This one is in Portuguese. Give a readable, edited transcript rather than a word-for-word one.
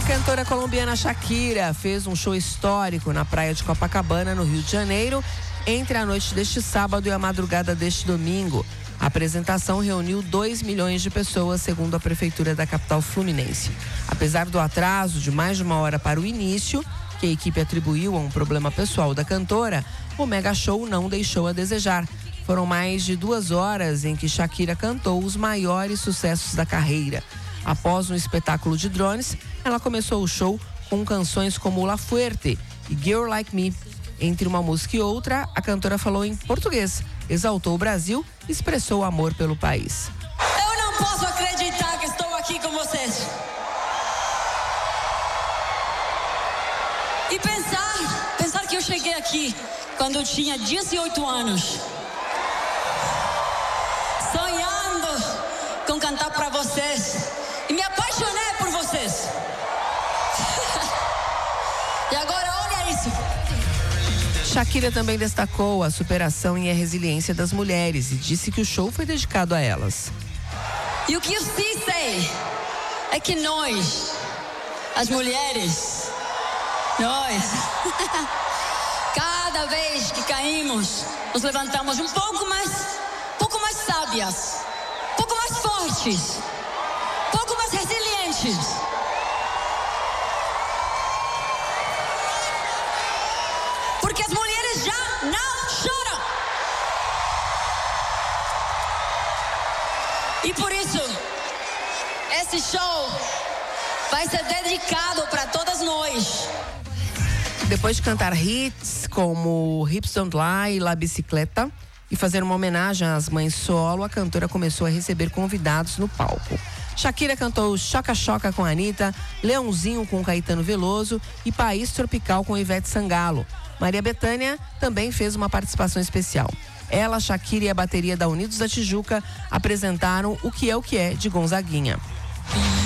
cantora colombiana Shakira fez um show histórico na praia de Copacabana, no Rio de Janeiro, entre a noite deste sábado e a madrugada deste domingo. A apresentação reuniu 2 milhões de pessoas, segundo a prefeitura da capital fluminense. Apesar do atraso de mais de uma hora para o início, que a equipe atribuiu a um problema pessoal da cantora, o mega show não deixou a desejar. Foram mais de 2 horas em que Shakira cantou os maiores sucessos da carreira. Após um espetáculo de drones, ela começou o show com canções como La Fuerte e Girl Like Me. Entre uma música e outra, a cantora falou em português, exaltou o Brasil e expressou amor pelo país. Eu não posso acreditar que estou aqui com vocês. E pensar que eu cheguei aqui quando eu tinha 18 anos. Sonhando com cantar para vocês. E me apaixonei por vocês. E agora olha isso. Shakira também destacou a superação e a resiliência das mulheres e disse que o show foi dedicado a elas. E o que eu sim sei é que nós, as mulheres, cada vez que caímos, nos levantamos um pouco mais sábias, um pouco mais fortes, um pouco mais resilientes. Porque as mulheres já não choram. E por isso, esse show vai ser dedicado para todas nós. Depois de cantar hits como Hips Don't Lie e La Bicicleta e fazer uma homenagem às mães solo, a cantora começou a receber convidados no palco. Shakira cantou Choca Choca com a Anitta, Leãozinho com Caetano Veloso e País Tropical com Ivete Sangalo. Maria Bethânia também fez uma participação especial. Ela, Shakira e a bateria da Unidos da Tijuca apresentaram O Que É de Gonzaguinha.